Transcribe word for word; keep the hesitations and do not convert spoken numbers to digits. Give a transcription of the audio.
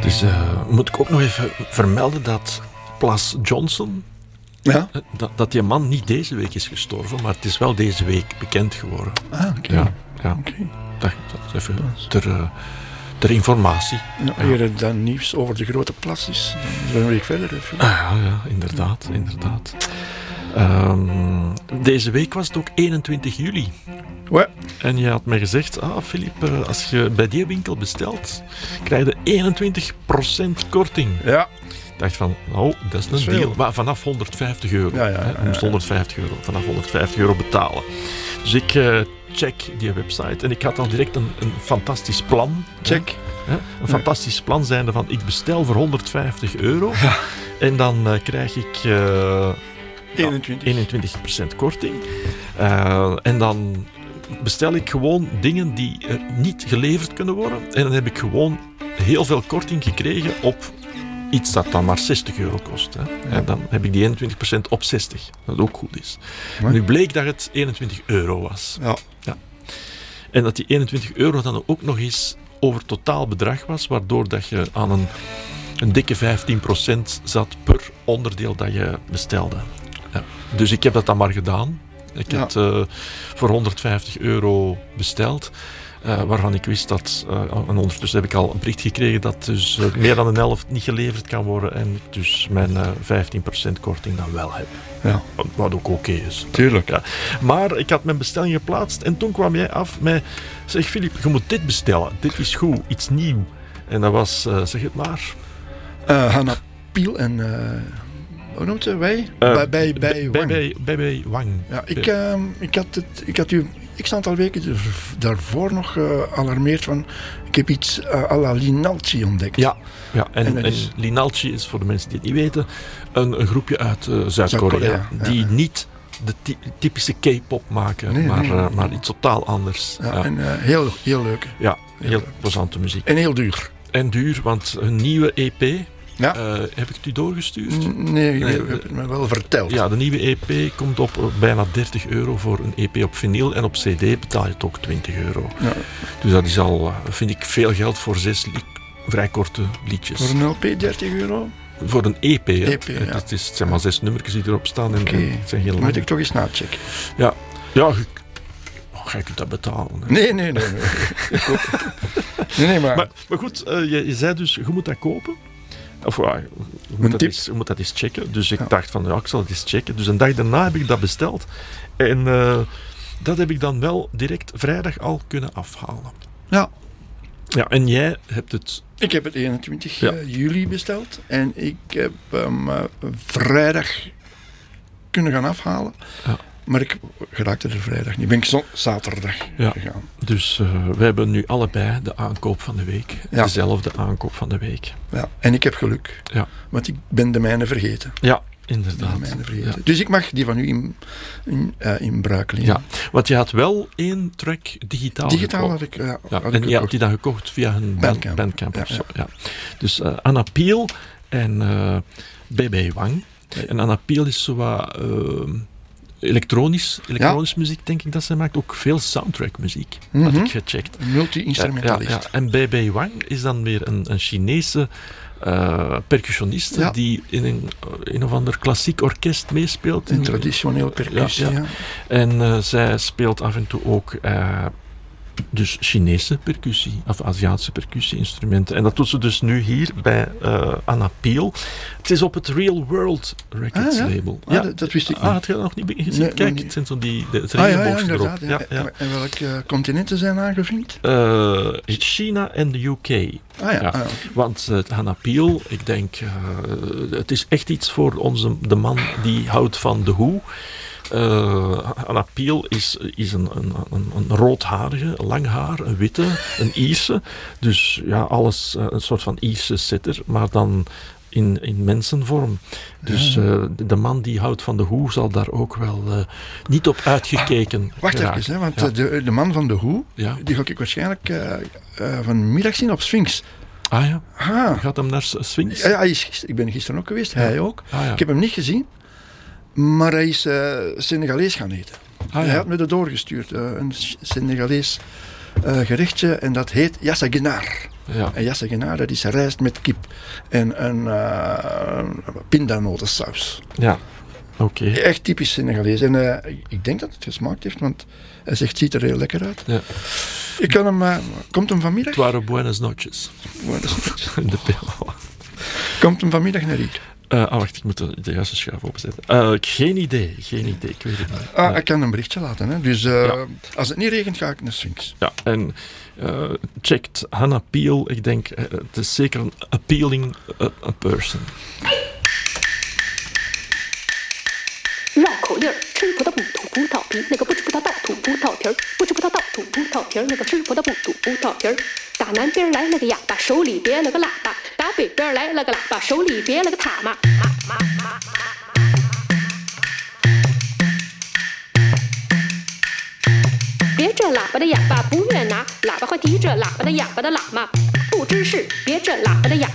Dus uh, moet ik ook nog even vermelden dat Plas Johnson, ja? dat, dat die man niet deze week is gestorven, maar het is wel deze week bekend geworden. Ah, oké. Okay. Ja, ja. Okay. Dat, dat is even ter, uh, ter informatie. Ja, eer het dan nieuws over de grote plas is, dan zijn we een week verder. Even. Ah, ja, ja, inderdaad, inderdaad. Um, deze week was het ook eenentwintig juli. Ouais. En je had mij gezegd, ah Filip, uh, als je bij die winkel bestelt, krijg je eenentwintig procent korting. Ja. Ik dacht van, nou, dat is een dat is deal. Maar vanaf honderdvijftig euro. Ja, ja, ja, ja, je moest honderdvijftig euro, vanaf honderdvijftig euro betalen. Dus ik uh, check die website en ik had al direct een, een fantastisch plan. Check. Hè? Een fantastisch plan zijnde van, ik bestel voor honderdvijftig euro. Ja. En dan uh, krijg ik... Uh, eenentwintig. Ja, eenentwintig procent korting. Uh, en dan bestel ik gewoon dingen die uh, niet geleverd kunnen worden. En dan heb ik gewoon heel veel korting gekregen op iets dat dan maar zestig euro kost. Hè. Ja. En dan heb ik die eenentwintig procent op zestig. Dat ook goed is. Ja. Nu bleek dat het eenentwintig euro was. Ja. Ja. En dat die eenentwintig euro dan ook nog eens over totaal bedrag was, waardoor dat je aan een, een dikke vijftien procent zat per onderdeel dat je bestelde. Ja. Dus ik heb dat dan maar gedaan. Ik ja. heb uh, voor honderdvijftig euro besteld. Uh, waarvan ik wist dat... Uh, en ondertussen heb ik al een bericht gekregen dat dus uh, meer dan een helft niet geleverd kan worden. En ik dus mijn uh, vijftien procent korting dan wel heb. Ja. Wat ook oké okay is. Tuurlijk. Ja. Maar ik had mijn bestelling geplaatst en toen kwam jij af met... Zeg Filip, je moet dit bestellen. Dit is goed. Iets nieuw. En dat was... Uh, zeg het maar... Uh, Hanna Piel en... Uh... Hoe noemt ze? Wij? Uh, bij, bij, bij Wang. Bij, bij, bij Wang. Ja, ik, uh, ik, had het, ik had u x aantal weken daarvoor nog uh, alarmeerd van... Ik heb iets uh, à la Linalchi ontdekt. Ja, ja. en, en, en is... Linalchi is voor de mensen die het niet weten... een, een groepje uit uh, Zuid-Korea. Zuid-Korea die ja. niet de ty- typische K-pop maken, nee, maar, nee, nee, uh, maar iets totaal anders. Ja, ja. En uh, heel, heel leuk. Ja, heel, heel plezante muziek. En heel duur. En duur, want hun nieuwe E P... Ja. Uh, heb ik het u doorgestuurd? Nee, je hebt het me wel verteld. Ja, de nieuwe E P komt op uh, bijna dertig euro voor een E P op vinyl. En op C D betaal je het ook twintig euro. Ja. Dus dat is al, uh, vind ik, veel geld voor zes li- vrij korte liedjes. Voor een L P dertig euro? Voor een E P, hè. E P ja. Het, is, het zijn maar zes nummertjes die erop staan. En, okay. en het zijn heel lang. Moet ik toch eens nachecken. Ja, ja je, oh, je kunt dat betalen. Hè. Nee, nee, nee. nee. nee, nee maar... maar... Maar goed, uh, je, je zei dus, je moet dat kopen. Of uh, je, moet dat eens, je moet dat eens checken. Dus ik ja. dacht van, ja, ik zal het eens checken. Dus een dag daarna heb ik dat besteld. En uh, dat heb ik dan wel direct vrijdag al kunnen afhalen. Ja. Ja, en jij hebt het... Ik heb het eenentwintig ja. juli besteld. En ik heb hem uh, vrijdag kunnen gaan afhalen. Ja. Maar ik geraakte er vrijdag niet. Ben ik zo zaterdag ja. gegaan. Dus uh, we hebben nu allebei de aankoop van de week. Ja. Dezelfde aankoop van de week. Ja, en ik heb geluk. Ja. Want ik ben de mijne vergeten. Ja, inderdaad. De mijne vergeten. Ja. Dus ik mag die van u in, in, uh, in bruik nemen. Ja, want je had wel één track digitaal Digitaal gekocht. had ik, ja, ja. had En ik je had die dan gekocht via hun Bandcamp, Bandcamp ja, of zo. Ja. Ja. Dus uh, Anna Piel en uh, B B Wang. En Anna Piel is zo wat... Uh, Elektronisch, elektronisch ja. muziek, denk ik dat zij maakt. Ook veel soundtrackmuziek, mm-hmm. had ik gecheckt. Multi-instrumentalist. Ja, ja, ja. En B B Wang is dan weer een, een Chinese uh, percussioniste ja. die in een, een of ander klassiek orkest meespeelt. Een traditioneel percussie, ja. ja. ja. En uh, zij speelt af en toe ook... Uh, Dus Chinese percussie, of Aziatische percussie-instrumenten. En dat doet ze dus nu hier bij uh, Anna Piel. Het is op het Real World Records ah, ja? label. Ah, ja, dat, dat wist ik niet. Ah, had je dat nog niet gezien? Nee, Kijk, niet. het zijn zo die de, het ah, ja, box ja, erop. Ja. Ja, ja. En welke uh, continenten zijn aangevinkt? Uh, China en de U K. Ah, ja. ja. Ah, ja. Want uh, Anna Piel, ik denk, uh, het is echt iets voor onze, de man die houdt van de Who. Uh, Anna Piel is, is een, een, een, een roodharige, lang haar, een witte, een Ierse. Dus ja, alles uh, een soort van Ierse sitter, maar dan in, in mensenvorm. Dus uh, de, de man die houdt van de Who zal daar ook wel uh, niet op uitgekeken ah, Wacht geraken. even, hè, want ja. de, de man van de Who, ja. die ga ik waarschijnlijk uh, uh, vanmiddag zien op Sphinx. Ah ja? Ah. Gaat hem naar Sphinx? Ja, hij is gister, ik ben gisteren ook geweest, ja. hij ook. Ah, ja. Ik heb hem niet gezien. Maar hij is uh, Senegalees gaan eten. Ah, ja. Hij had me er doorgestuurd. Uh, een Senegalees uh, gerechtje en dat heet Yassa Genar. Ja. En jassegenaar, dat is rijst met kip en een uh, pindanotensaus. Ja, oké. Okay. Echt typisch Senegalees. En uh, ik denk dat het gesmaakt heeft, want hij zegt, het ziet er heel lekker uit. Ja. Ik kan hem, uh, komt hem vanmiddag? Het waren buenas noches. Buenas noches. De pil. Komt hem vanmiddag naar hier? Uh, ah, wacht, ik moet de, de juiste schuif openzetten. Uh, geen idee, geen idee, ik weet het niet. Ah, uh, ik kan een berichtje laten, hè. Dus uh, ja. Als het niet regent, ga ik naar Sphinx. Ja, en uh, checkt Hannah Peel, ik denk, uh, het is zeker een appealing uh, a person. 绕口令儿，吃葡萄不吐葡萄皮，那个不吃葡萄倒吐葡萄皮儿，不吃葡萄倒吐葡萄皮儿，那个吃葡萄不吐葡萄皮儿。打南边来了个哑巴，手里别了个喇叭；打北边来了个喇叭，手里别了个塔嘛。别这喇叭的哑巴不愿拿，喇叭还提着喇叭的哑巴的喇嘛，不知是别这喇叭的哑。